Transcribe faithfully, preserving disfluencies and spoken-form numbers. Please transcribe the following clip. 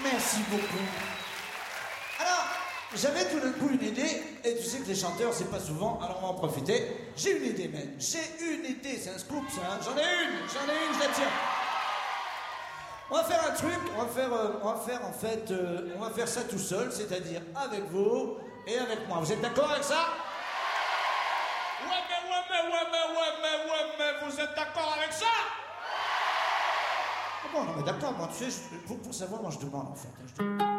Merci beaucoup. Alors, j'avais tout d'un coup une idée, et tu sais que les chanteurs, c'est pas souvent, alors on va en profiter. J'ai une idée, même. J'ai une idée, c'est un scoop, ça. Hein. J'en ai une, j'en ai une, je la tiens. On va faire un truc, on va faire, euh, on va faire en fait, euh, on va faire ça tout seul, c'est-à-dire avec vous et avec moi. Vous êtes d'accord avec ça? Ouais, mais, ouais, mais, ouais, mais, ouais, mais, ouais, mais, vous êtes d'accord avec ça? Bon, non, mais d'accord, moi, tu sais, je- pour, pour savoir, moi, je demande, en fait. hein, je demande.